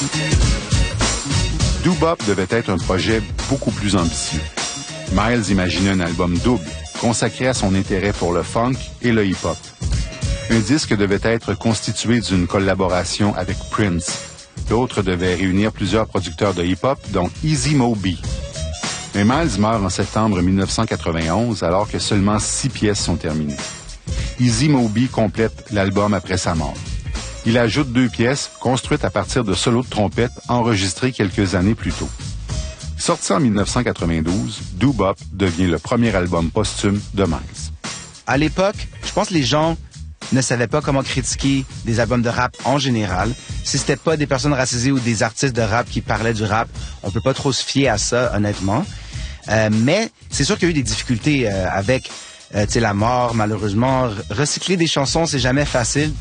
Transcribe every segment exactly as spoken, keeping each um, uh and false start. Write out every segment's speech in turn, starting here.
Doo-Bop devait être un projet beaucoup plus ambitieux. Miles imaginait un album double, consacré à son intérêt pour le funk et le hip-hop. Un disque devait être constitué d'une collaboration avec Prince. L'autre devait réunir plusieurs producteurs de hip-hop, dont Easy Mo Bee. Mais Miles meurt en septembre mille neuf cent quatre-vingt-onze, alors que seulement six pièces sont terminées. Easy Mo Bee complète l'album après sa mort. Il ajoute deux pièces construites à partir de solos de trompette enregistrés quelques années plus tôt. Sorti en mille neuf cent quatre-vingt-douze, Doo-Bop devient le premier album posthume de Miles. À l'époque, je pense que les gens ne savaient pas comment critiquer des albums de rap en général. Si c'était pas des personnes racisées ou des artistes de rap qui parlaient du rap, on peut pas trop se fier à ça, honnêtement. Euh, mais c'est sûr qu'il y a eu des difficultés euh, avec euh, tu sais, la mort, malheureusement. Recycler des chansons, c'est jamais facile.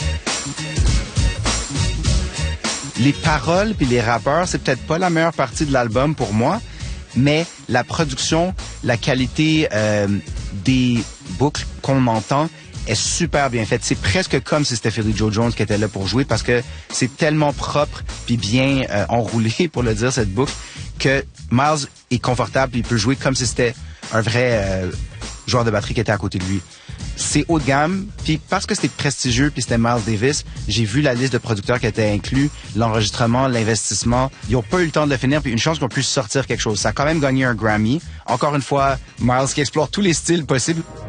Les paroles puis les rappeurs, c'est peut-être pas la meilleure partie de l'album pour moi, mais la production, la qualité euh, des boucles qu'on entend est super bien faite. C'est presque comme si c'était Philly Joe Jones qui était là pour jouer parce que c'est tellement propre puis bien euh, enroulé, pour le dire, cette boucle, que Miles est confortable puis il peut jouer comme si c'était un vrai euh, joueur de batterie qui était à côté de lui. C'est haut de gamme, puis parce que c'était prestigieux, puis c'était Miles Davis, j'ai vu la liste de producteurs qui étaient inclus, l'enregistrement, l'investissement. Ils ont pas eu le temps de le finir, puis une chance qu'on puisse sortir quelque chose. Ça a quand même gagné un Grammy. Encore une fois, Miles qui explore tous les styles possibles.